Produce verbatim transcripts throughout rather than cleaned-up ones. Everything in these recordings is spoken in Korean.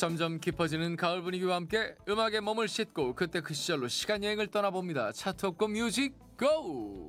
점점 깊어지는 가을 분위기와 함께 음악에 몸을 싣고 그때 그 시절로 시간 여행을 떠나봅니다. 차트 옵고 뮤직 고!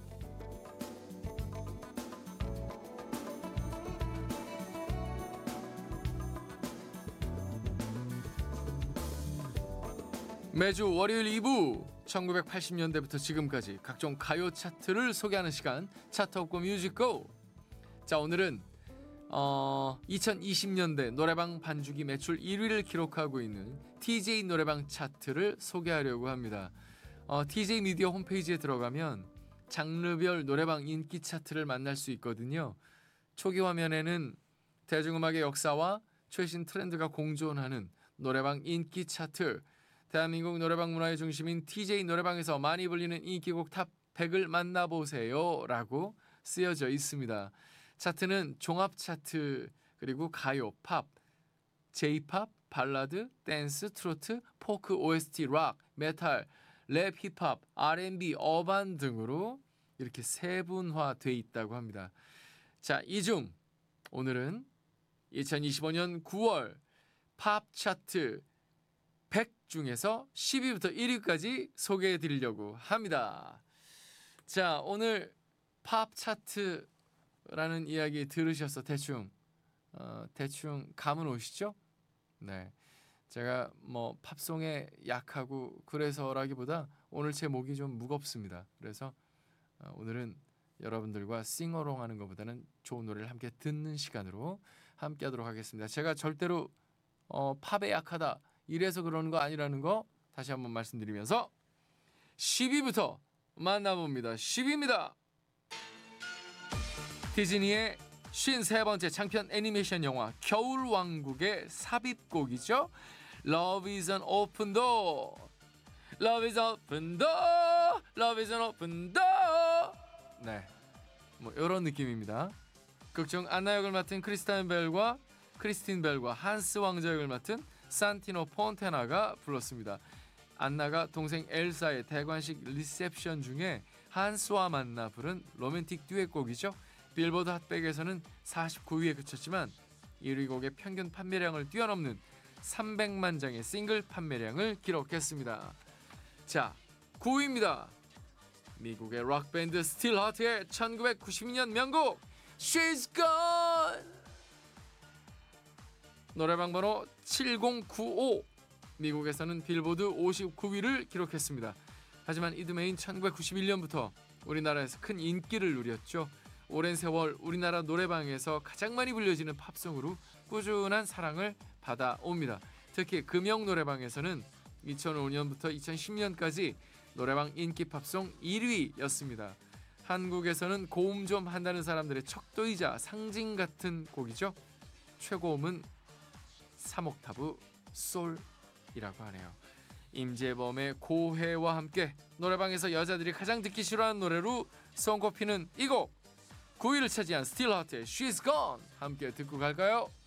매주 월요일 이 부 천구백팔십 년대부터 지금까지 각종 가요 차트를 소개하는 시간 차트 옵고 뮤직 고! 자, 오늘은 어, 이천이십 년대 노래방 반주기 매출 일 위를 기록하고 있는 티제이 노래방 차트를 소개하려고 합니다. 어, 티제이 미디어 홈페이지에 들어가면 장르별 노래방 인기 차트를 만날 수 있거든요. 초기 화면에는 대중음악의 역사와 최신 트렌드가 공존하는 노래방 인기 차트, 대한민국 노래방 문화의 중심인 티제이 노래방에서 많이 불리는 인기곡 탑 백을 만나보세요 라고 쓰여져 있습니다. 차트는 종합 차트, 그리고 가요, 팝, 제이팝, 발라드, 댄스, 트로트, 포크, 오에스티, 락, 메탈, 랩, 힙합, 알앤비, 어반 등으로 이렇게 세분화돼 있다고 합니다. 자, 이 중 오늘은 이천이십오 년 구월 팝 차트 백 중에서 십 위부터 일 위까지 소개해 드리려고 합니다. 자, 오늘 팝 차트라는 이야기 들으셔서 대충 어, 대충 감은 오시죠? 네, 제가 뭐 팝송에 약하고 그래서라기보다 오늘 제 목이 좀 무겁습니다. 그래서 어, 오늘은 여러분들과 싱어롱 하는 것보다는 좋은 노래를 함께 듣는 시간으로 함께 하도록 하겠습니다. 제가 절대로 어, 팝에 약하다 이래서 그러는 거 아니라는 거 다시 한번 말씀드리면서 십 위부터 만나봅니다. 십 위입니다. 디즈니의 오십삼 번째 장편 애니메이션 영화 겨울왕국의 삽입곡이죠. Love is an open door. Love is an open door. Love is an open door. 네, 뭐 이런 느낌입니다. 극중 안나 역을 맡은 크리스틴 벨과 크리스틴 벨과 한스 왕자 역을 맡은 산티노 폰테나가 불렀습니다. 안나가 동생 엘사의 대관식 리셉션 중에 한스와 만나 부른 로맨틱 듀엣곡이죠. 빌보드 핫백에서는 사십구 위에 그쳤지만 일 위 곡의 평균 판매량을 뛰어넘는 삼백만 장의 싱글 판매량을 기록했습니다. 자, 구 위입니다. 미국의 록밴드 스틸 하트의 천구백구십이 년 명곡 She's Gone. 노래방 번호 칠공구오, 미국에서는 빌보드 오십구 위를 기록했습니다. 하지만 이듬해인 천구백구십일 년부터 우리나라에서 큰 인기를 누렸죠. 오랜 세월 우리나라 노래방에서 가장 많이 불려지는 팝송으로 꾸준한 사랑을 받아옵니다. 특히 금영 노래방에서는 이천오 년부터 이천십 년까지 노래방 인기 팝송 일 위였습니다. 한국에서는 고음 좀 한다는 사람들의 척도이자 상징 같은 곡이죠. 최고음은 삼 옥타브 솔이라고 하네요. 임재범의 고해와 함께 노래방에서 여자들이 가장 듣기 싫어하는 노래로 손꼽히는 이 곡, 구 위를 차지한 스틸 하트의 She's Gone 함께 듣고 갈까요?